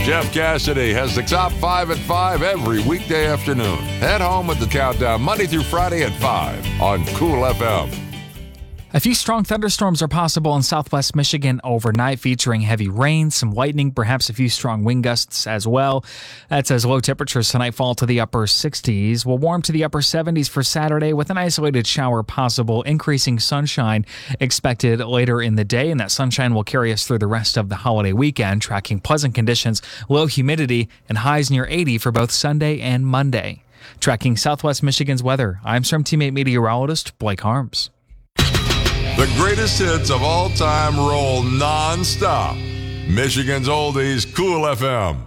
Jeff Cassidy has the top 5 at 5 every weekday afternoon. Head home with the countdown Monday through Friday at 5 on Cool FM. A few strong thunderstorms are possible in southwest Michigan overnight, featuring heavy rain, some lightning, perhaps a few strong wind gusts as well. That's as low temperatures tonight fall to the upper 60s. We'll warm to the upper 70s for Saturday with an isolated shower possible, increasing sunshine expected later in the day, and that sunshine will carry us through the rest of the holiday weekend, tracking pleasant conditions, low humidity, and highs near 80 for both Sunday and Monday. Tracking southwest Michigan's weather, I'm Storm Teammate meteorologist Blake Harms. The greatest hits of all time roll non-stop. Michigan's Oldies, Cool FM.